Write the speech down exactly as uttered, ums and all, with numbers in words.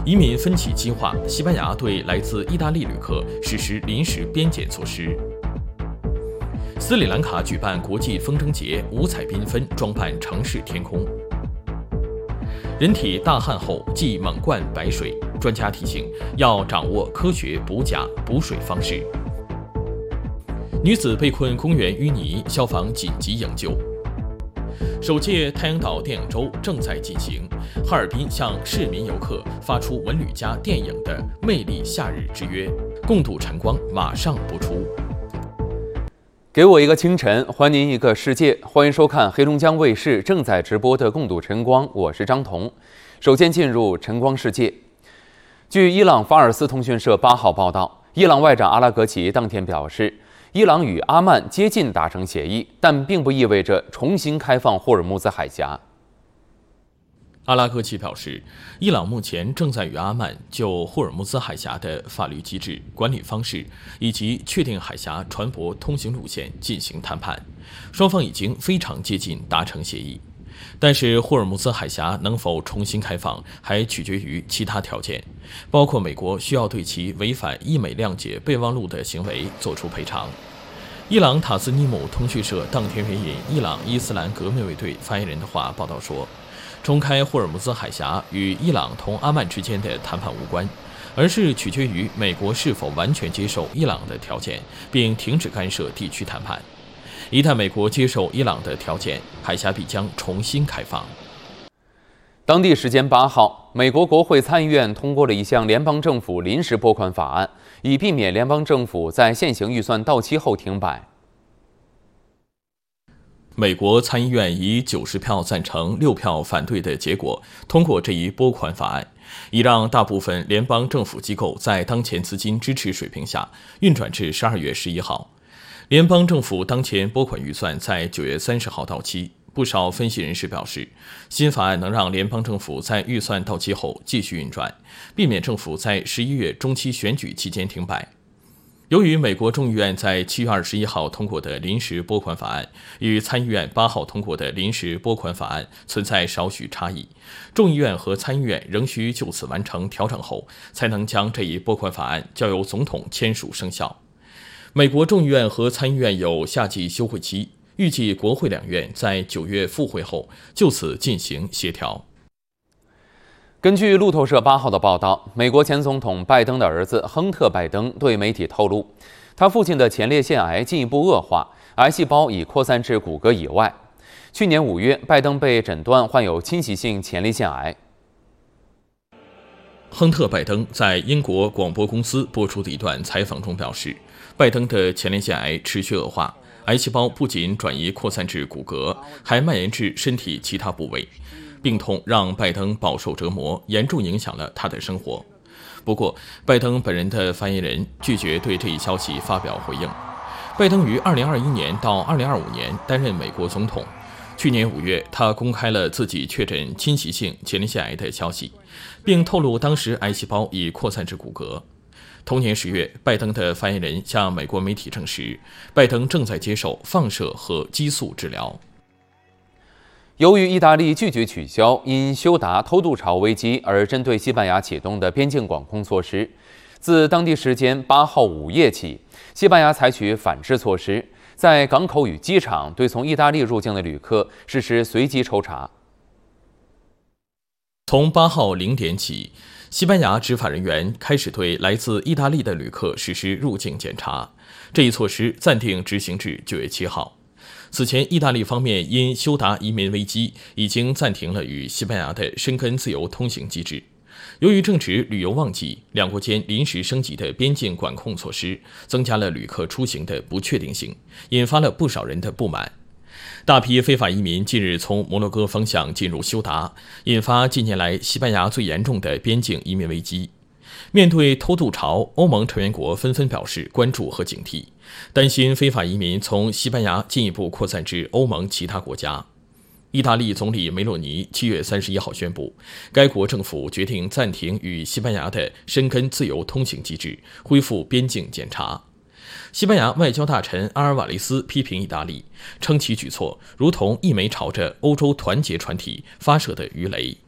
移民分歧激化，西班牙对来自意大利旅客实施临时边检措施。斯里兰卡举办国际风筝节，五彩缤纷装扮城市天空。人体大汗后忌猛灌白水，专家提醒要掌握科学补钾补水方式。女子被困公园淤泥，消防紧急营救。首届太阳岛电影周正在进行，哈尔滨向市民游客发出文旅家电影的魅力夏日之约，共度晨光马上播出。 给我一个清晨，还您一个世界，欢迎收看黑龙江卫视正在直播的共度晨光，我是张彤。首先进入晨光世界。据伊朗法尔斯通讯社八号报道，伊朗外长阿拉格齐当天表示，伊朗与阿曼接近达成协议，但并不意味着重新开放霍尔木兹海峡。 阿拉格齐表示，伊朗目前正在与阿曼就霍尔木兹海峡的法律机制、管理方式以及确定海峡船舶通行路线进行谈判，双方已经非常接近达成协议。但是霍尔木兹海峡能否重新开放，还取决于其他条件，包括美国需要对其违反伊美谅解备忘录的行为作出赔偿。伊朗塔斯尼姆通讯社当天援引伊朗伊斯兰革命卫队发言人的话报道说，重开霍尔木兹海峡与伊朗同阿曼之间的谈判无关，而是取决于美国是否完全接受伊朗的条件，并停止干涉地区谈判。一旦美国接受伊朗的条件，海峡必将重新开放。 当地时间八号，美国国会参议院通过了一项联邦政府临时拨款法案，以避免联邦政府在现行预算到期后停摆。 美国参议院以九十票赞成、六票反对的结果通过这一拨款法案，以让大部分联邦政府机构在当前资金支持水平下运转至十二月十一号。联邦政府当前拨款预算在九月三十号到期。不少分析人士表示，新法案能让联邦政府在预算到期后继续运转，避免政府在十一月中期选举期间停摆。由于美国众议院在七月二十一号通过的临时拨款法案与参议院八号通过的临时拨款法案存在少许差异，众议院和参议院仍需就此完成调整后，才能将这一拨款法案交由总统签署生效。美国众议院和参议院有夏季休会期，预计国会两院在九月复会后就此进行协调。 根据路透社八号的报道，美国前总统拜登的儿子亨特·拜登对媒体透露，他父亲的前列腺癌进一步恶化，癌细胞已扩散至骨骼以外。去年五月，拜登被诊断患有侵袭性前列腺癌。 亨特·拜登在英国广播公司播出的一段采访中表示，拜登的前列腺癌持续恶化，癌细胞不仅转移扩散至骨骼，还蔓延至身体其他部位。病痛让拜登饱受折磨，严重影响了他的生活。不过，拜登本人的发言人拒绝对这一消息发表回应。拜登于二零二一年到二零二五年担任美国总统。去年五月，他公开了自己确诊侵袭性前列腺癌的消息，并透露当时癌细胞已扩散至骨骼。同年十月，拜登的发言人向美国媒体证实，拜登正在接受放射和激素治疗。 由于意大利拒绝取消因休达偷渡潮危机而针对西班牙启动的边境管控措施，自当地时间八号午夜起，西班牙采取反制措施，在港口与机场对从意大利入境的旅客实施随机抽查。 从八号零点起，西班牙执法人员开始对来自意大利的旅客实施入境检查，这一措施暂定执行至九月七号。此前，意大利方面因休达移民危机，已经暂停了与西班牙的申根自由通行机制。由于正值旅游旺季，两国间临时升级的边境管控措施，增加了旅客出行的不确定性，引发了不少人的不满。大批非法移民近日从摩洛哥方向进入休达，引发近年来西班牙最严重的边境移民危机。面对偷渡潮，欧盟成员国纷纷表示关注和警惕，担心非法移民从西班牙进一步扩散至欧盟其他国家。意大利总理梅洛尼七月三十一号宣布，该国政府决定暂停与西班牙的申根自由通行机制，恢复边境检查。西班牙外交大臣阿尔瓦雷斯批评意大利，称其举措如同一枚朝着欧洲团结船体发射的鱼雷。